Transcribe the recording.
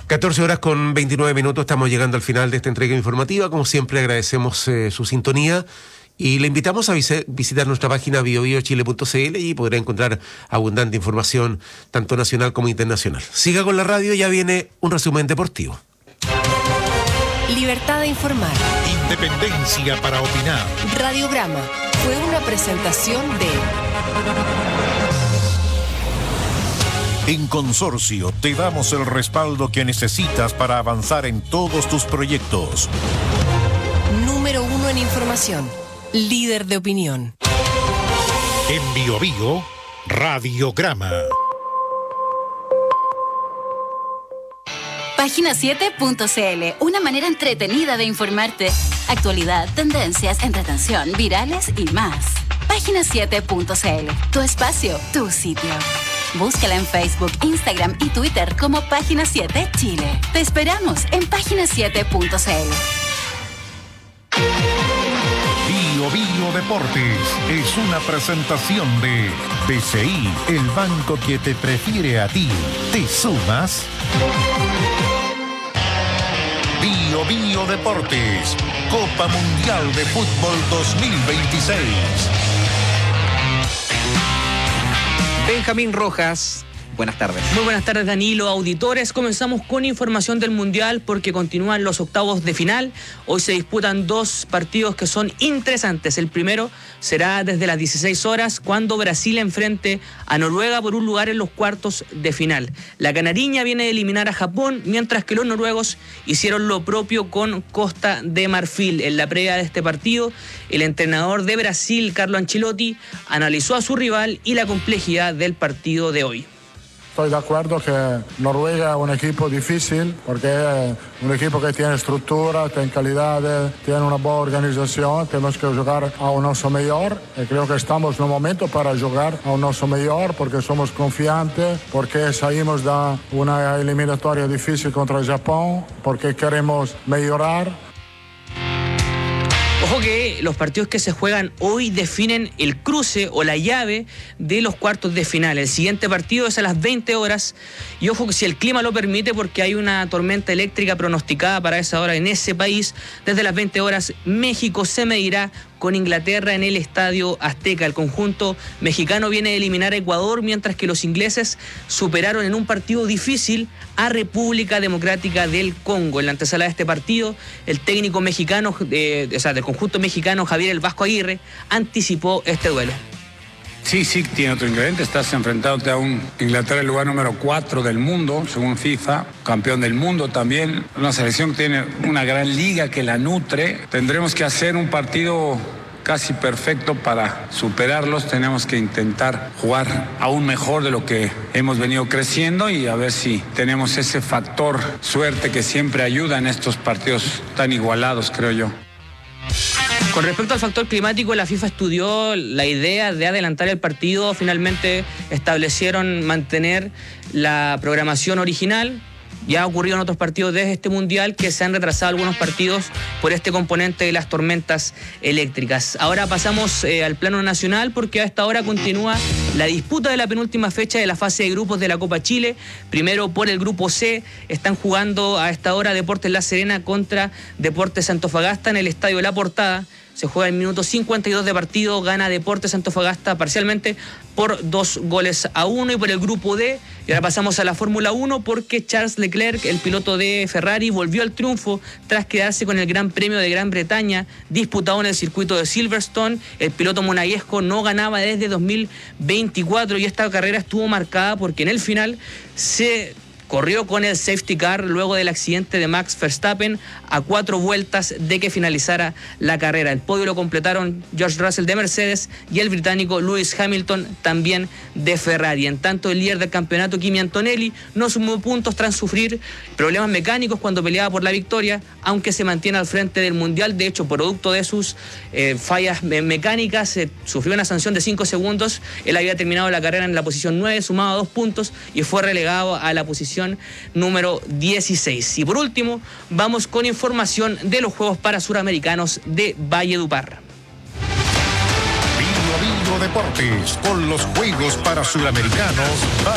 14 horas con 29 minutos, estamos llegando al final de esta entrega informativa. Como siempre agradecemos su sintonía y le invitamos a visitar nuestra página biobiochile.cl y podrá encontrar abundante información tanto nacional como internacional. Siga con la radio, ya viene un resumen deportivo. Libertad de informar. Independencia para opinar. Radiograma fue una presentación de... En Consorcio te damos el respaldo que necesitas para avanzar en todos tus proyectos. Número 1 en información. Líder de opinión. En Bio Bio, Radiograma. Página7.cl, una manera entretenida de informarte. Actualidad, tendencias, entretención, virales y más. Página7.cl, tu espacio, tu sitio. Búscala en Facebook, Instagram y Twitter como Página 7 Chile. Te esperamos en Página7.cl. Bio Bio Deportes es una presentación de BCI, el banco que te prefiere a ti. ¿Te sumas? Bio Bio Deportes, Copa Mundial de Fútbol 2026. Benjamín Rojas, buenas tardes. Muy buenas tardes, Danilo, auditores. Comenzamos con información del Mundial porque continúan los octavos de final. Hoy se disputan dos partidos que son interesantes. El primero será desde las 16 horas cuando Brasil enfrente a Noruega por un lugar en los cuartos de final. La canariña viene de eliminar a Japón, mientras que los noruegos hicieron lo propio con Costa de Marfil. En la previa de este partido, el entrenador de Brasil, Carlo Ancelotti, analizó a su rival y la complejidad del partido de hoy. Estoy de acuerdo que Noruega es un equipo difícil porque es un equipo que tiene estructura, tiene calidad, tiene una buena organización. Tenemos que jugar a un oso mejor y creo que estamos en un momento para jugar a un oso mejor porque somos confiantes, porque salimos de una eliminatoria difícil contra Japón, porque queremos mejorar. Ojo que los partidos que se juegan hoy definen el cruce o la llave de los cuartos de final. El siguiente partido es a las 20 horas y ojo que si el clima lo permite, porque hay una tormenta eléctrica pronosticada para esa hora en ese país, desde las 20 horas México se medirá con Inglaterra en el Estadio Azteca. El conjunto mexicano viene de eliminar a Ecuador, mientras que los ingleses superaron en un partido difícil a República Democrática del Congo. En la antesala de este partido, el técnico mexicano, del conjunto mexicano, Javier El Vasco Aguirre, anticipó este duelo. Sí, tiene otro ingrediente. Estás enfrentándote a un Inglaterra, el lugar número 4 del mundo, según FIFA, campeón del mundo también. Una selección que tiene una gran liga que la nutre. Tendremos que hacer un partido casi perfecto para superarlos. Tenemos que intentar jugar aún mejor de lo que hemos venido creciendo y a ver si tenemos ese factor suerte que siempre ayuda en estos partidos tan igualados, creo yo. Con respecto al factor climático, la FIFA estudió la idea de adelantar el partido. Finalmente establecieron mantener la programación original. Ya ha ocurrido en otros partidos de este Mundial que se han retrasado algunos partidos por este componente de las tormentas eléctricas. Ahora pasamos al plano nacional porque a esta hora continúa la disputa de la penúltima fecha de la fase de grupos de la Copa Chile. Primero por el grupo C están jugando a esta hora Deportes La Serena contra Deportes Antofagasta en el Estadio La Portada. Se juega en minuto 52 de partido, gana Deportes Antofagasta parcialmente por 2-1. Y por el grupo D, y ahora pasamos a la Fórmula 1 porque Charles Leclerc, el piloto de Ferrari, volvió al triunfo tras quedarse con el Gran Premio de Gran Bretaña disputado en el circuito de Silverstone. El piloto monegasco no ganaba desde 2024 y esta carrera estuvo marcada porque en el final se corrió con el safety car luego del accidente de Max Verstappen a 4 vueltas de que finalizara la carrera. El podio lo completaron George Russell de Mercedes y el británico Lewis Hamilton también de Ferrari. En tanto, el líder del campeonato, Kimi Antonelli, no sumó puntos tras sufrir problemas mecánicos cuando peleaba por la victoria, aunque se mantiene al frente del Mundial. De hecho, producto de sus fallas mecánicas, sufrió una sanción de 5 segundos. Él había terminado la carrera en la posición 9, sumado 2 puntos y fue relegado a la posición número 16. Y por último, vamos con información de los Juegos para Suramericanos de Valledupar. Bio Bio Deportes, con los Juegos para Suramericanos